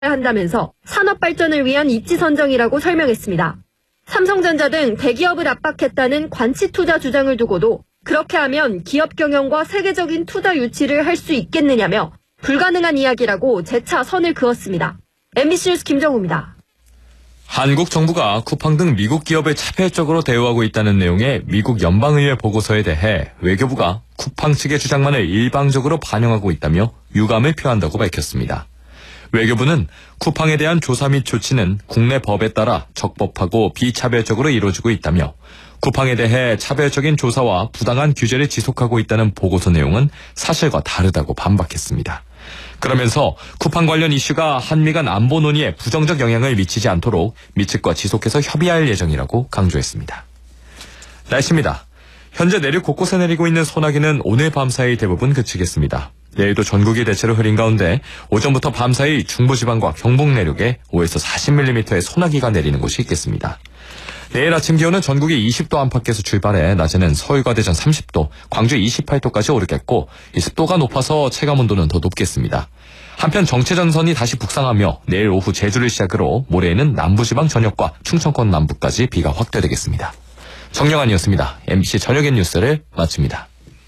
한다면서 산업 발전을 위한 입지 선정이라고 설명했습니다. 삼성전자 등 대기업을 압박했다는 관치 투자 주장을 두고도 그렇게 하면 기업 경영과 세계적인 투자 유치를 할 수 있겠느냐며 불가능한 이야기라고 재차 선을 그었습니다. MBC 뉴스 김정우입니다. 한국 정부가 쿠팡 등 미국 기업을 차별적으로 대우하고 있다는 내용의 미국 연방의회 보고서에 대해 외교부가 쿠팡 측의 주장만을 일방적으로 반영하고 있다며 유감을 표한다고 밝혔습니다. 외교부는 쿠팡에 대한 조사 및 조치는 국내 법에 따라 적법하고 비차별적으로 이루어지고 있다며 쿠팡에 대해 차별적인 조사와 부당한 규제를 지속하고 있다는 보고서 내용은 사실과 다르다고 반박했습니다. 그러면서 쿠팡 관련 이슈가 한미 간 안보 논의에 부정적 영향을 미치지 않도록 미 측과 지속해서 협의할 예정이라고 강조했습니다. 날씨입니다. 현재 내륙 곳곳에 내리고 있는 소나기는 오늘 밤사이 대부분 그치겠습니다. 내일도 전국이 대체로 흐린 가운데 오전부터 밤사이 중부지방과 경북 내륙에 5에서 40mm의 소나기가 내리는 곳이 있겠습니다. 내일 아침 기온은 전국이 20도 안팎에서 출발해 낮에는 서울과 대전 30도, 광주 28도까지 오르겠고 습도가 높아서 체감온도는 더 높겠습니다. 한편 정체전선이 다시 북상하며 내일 오후 제주를 시작으로 모레에는 남부지방 전역과 충청권 남부까지 비가 확대되겠습니다. 정영환이었습니다. MBC 저녁엔 뉴스를 마칩니다.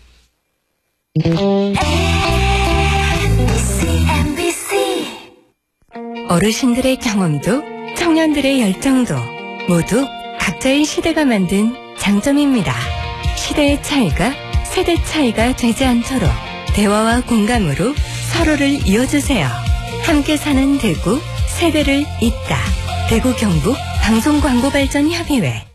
어르신들의 경험도 청년들의 열정도 모두 각자의 시대가 만든 장점입니다. 시대의 차이가 세대 차이가 되지 않도록 대화와 공감으로 서로를 이어주세요. 함께 사는 대구, 세대를 잇다. 대구 경북 방송광고발전협의회.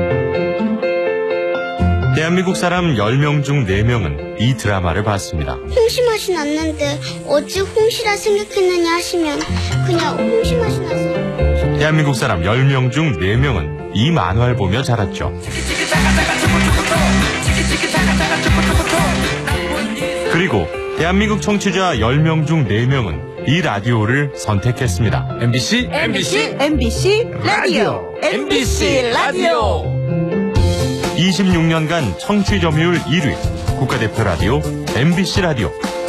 대한민국 사람 10명 중 4명은 이 드라마를 봤습니다. 홍시 맛이 났는데 어찌 홍시라 생각했느냐 하시면 그냥 홍시 맛이 나서. 대한민국 사람 10명 중 4명은 이 만화를 보며 자랐죠. 그리고 대한민국 청취자 10명 중 4명은 이 라디오를 선택했습니다. MBC 라디오. MBC 라디오. 26년간 청취 점유율 1위 국가대표 라디오 MBC 라디오.